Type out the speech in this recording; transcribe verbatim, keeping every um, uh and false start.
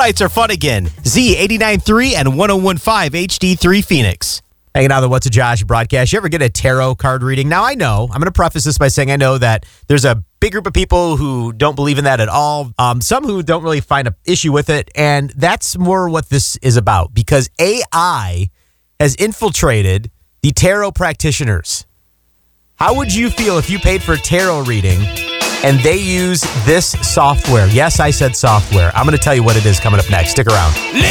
nights are fun again. Z eighty-nine point three and one oh one point five H D three Phoenix. Hanging out on the What's a Josh broadcast. You ever get a tarot card reading? Now, I know, I'm going to preface this by saying I know that there's a big group of people who don't believe in that at all. Um, some who don't really find an issue with it. And that's more what this is about, because A I has infiltrated the tarot practitioners. How would you feel if you paid for a tarot reading and they use this software? Yes, I said software. I'm going to tell you what it is coming up next. Stick around.